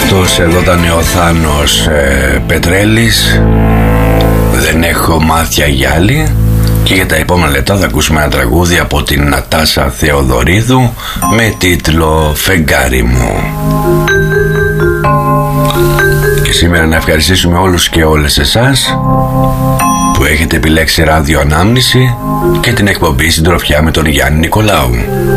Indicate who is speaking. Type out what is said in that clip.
Speaker 1: Αυτός εδώ ήταν ο Θάνος Πετρέλης. Δεν έχω μάτια για άλλη. Και για τα επόμενα λεπτά θα ακούσουμε ένα τραγούδι από την Νατάσα Θεοδωρίδου με τίτλο «Φεγγάρι μου». Και σήμερα να ευχαριστήσουμε όλους και όλες εσάς που έχετε επιλέξει ράδιο Ανάμνηση και την εκπομπή Συντροφιά με τον Γιάννη Νικολάου.